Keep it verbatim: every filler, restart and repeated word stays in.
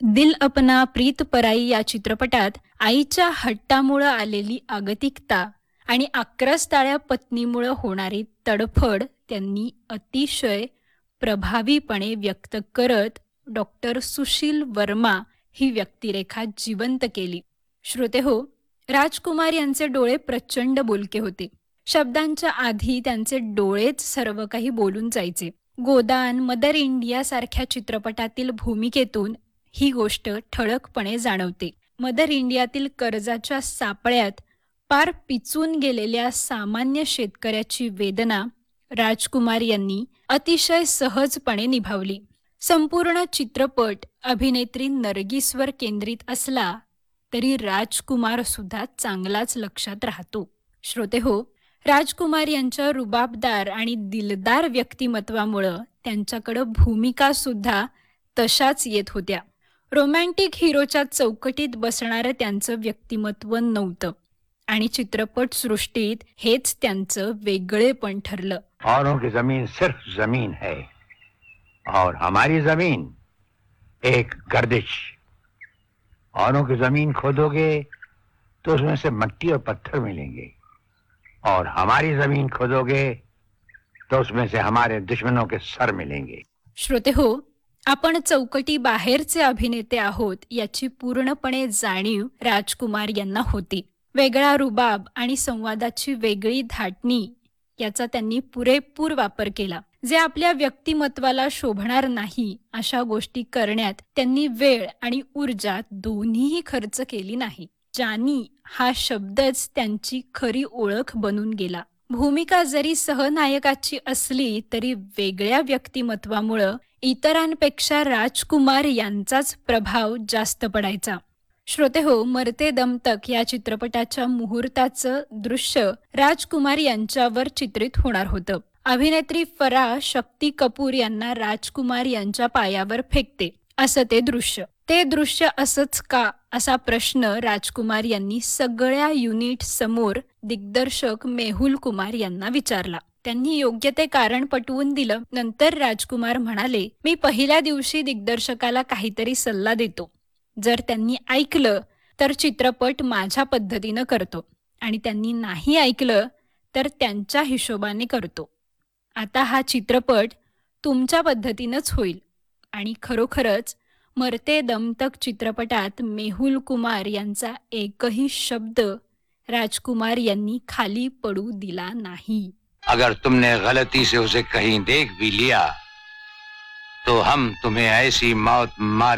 दिल अपना प्रीत पराई या चित्रपटात आईच्या हट्टामुळं आलेली आगतिकता आणि आक्रस्ताळ्या पत्नीमुळं होणारी तडफड त्यांनी अतिशय प्रभावीपणे व्यक्त करत डॉक्टर सुशील वर्मा ही व्यक्तिरेखा जिवंत केली. श्रोते हो, राजकुमार यांचे डोळे प्रचंड बोलके होते. शब्दांच्या आधी त्यांचे डोळेच सर्व काही बोलून जायचे. गोदान, मदर इंडिया सारख्या चित्रपटातील भूमिकेतून ही गोष्ट ठळकपणे जाणवते. मदर इंडियातील कर्जाच्या सापळ्यात पार पिचून गेलेल्या सामान्य शेतकऱ्याची वेदना राजकुमार यांनी अतिशय सहजपणे निभावली. संपूर्ण चित्रपट अभिनेत्री नर्गिसवर केंद्रित असला तरी राजकुमार सुद्धा चांगलाच लक्षात राहतो. श्रोते हो, राजकुमार यांच्या रुबाबदार आणि दिलदार व्यक्तिमत्वामुळं त्यांच्याकडं भूमिका सुद्धा तशाच येत होत्या. रोमॅन्टिक हिरोच्या चौकटीत बसणारं त्यांचं व्यक्तिमत्व नव्हतं आणि चित्रपट सृष्टीत हेच त्यांचं वेगळेपण ठरलं. औरों की जमीन सिर्फ जमीन है और हमारी जमीन एक गर्दिश. औरों की जमीन खोदोगे तो उसमें से मट्टी और पत्थर मिलेंगे और हमारी जमीन खोदोगे तो उसमें से हमारे दुश्मनों के सर मिलेंगे. श्रोते हो, आपण चौकटी बाहेरचे अभिनेते आहोत याची पूर्णपणे जाणीव राजकुमार यांना होती. वेगळा रुबाब आणि संवादाची वेगळी धाटणी याचा त्यांनी पुरेपूर वापर केला. जे आपल्या व्यक्तिमत्वाला शोभणार नाही अशा गोष्टी करण्यात त्यांनी वेळ आणि ऊर्जा दोन्हीही खर्च केली नाही. जानी हा शब्दच त्यांची खरी ओळख बनून गेला. भूमिका जरी सहनायकाची असली तरी वेगळ्या व्यक्तिमत्वामुळं इतरांपेक्षा राजकुमार यांचाच प्रभाव जास्त पडायचा. श्रोते हो, मरते दम तक या चित्रपटाच्या मुहूर्ताचं दृश्य राजकुमार यांच्यावर चित्रित होणार होतं. अभिनेत्री फराह शक्ती कपूर यांना राजकुमार यांच्या पायावर फेकते असं ते दृश्य. ते दृश्य असंच का असा प्रश्न राजकुमार यांनी सगळ्या युनिट समोर दिग्दर्शक मेहुल कुमार यांना विचारला. त्यांनी योग्य ते कारण पटवून दिलं. नंतर राजकुमार म्हणाले, मी पहिल्या दिवशी दिग्दर्शकाला काहीतरी सल्ला देतो. जर त्यांनी ऐकलं तर चित्रपट माझ्या पद्धतीनं करतो आणि त्यांनी नाही ऐकलं तर त्यांच्या हिशोबाने करतो. आता हा चित्रपट तुमच्या पद्धतीनंच होईल. आणि खरोखरच मरते दम तक चित्रपटात मेहुल कुमार यांचा एकही शब्द राजकुमार यांनी खाली पडू दिला नाही. अगर तुमने गलती से उसे कहीं देख भी लिया तो हम तुम्हें ऐसी मौत मारे